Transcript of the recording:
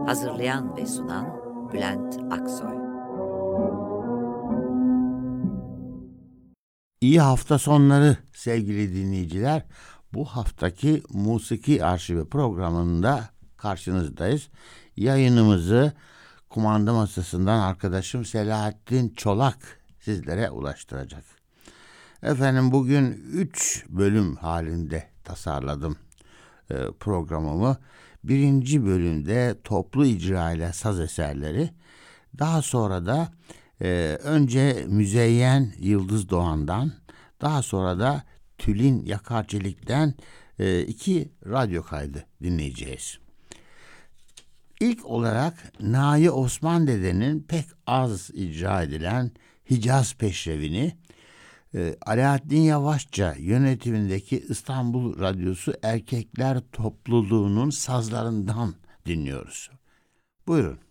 Hazırlayan ve sunan Bülent Aksoy. İyi hafta sonları sevgili dinleyiciler. Bu haftaki Musiki Arşivi programında karşınızdayız. Yayınımızı kumanda masasından arkadaşım Selahattin Çolak sizlere ulaştıracak. Efendim, bugün 3 bölüm halinde tasarladım programımı. Birinci bölümde toplu icra ile saz eserleri, daha sonra da önce Müzeyyen Yıldız Doğan'dan, daha sonra da Tülin Yakarçelik'ten 2 radyo kaydı dinleyeceğiz. İlk olarak Nahi Osman Dede'nin pek az icra edilen Hicaz Peşrevini, Alaaddin Yavaşça yönetimindeki İstanbul Radyosu Erkekler Topluluğu'nun sazlarından dinliyoruz. Buyurun.